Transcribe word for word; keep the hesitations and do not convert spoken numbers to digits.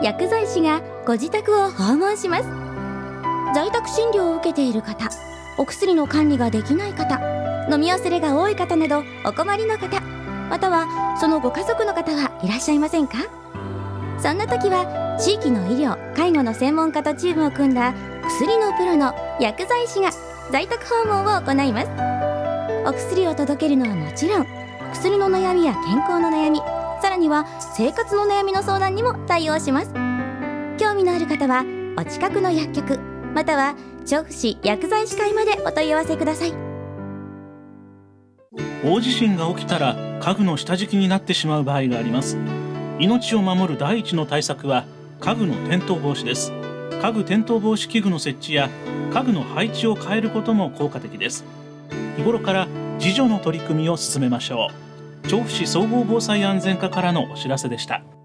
薬剤師がご自宅を訪問します。在宅診療を受けている方、お薬の管理ができない方、飲み忘れが多い方などお困りの方、またはそのご家族の方はいらっしゃいませんか？そんな時は地域の医療・介護の専門家とチームを組んだ薬のプロの薬剤師が在宅訪問を行います。お薬を届けるのはもちろん、薬の悩みや健康の悩み、さらには生活の悩みの相談にも対応します。興味のある方はお近くの薬局または調布市薬剤師会までお問い合わせください。 大地震が起きたら家具の下敷きになってしまう場合があります。命を守る第一の対策は家具の転倒防止です。家具転倒防止器具の設置や家具の配置を変えることも効果的です。日頃から自助の取り組みを進めましょう。調布市総合防災安全課からのお知らせでした。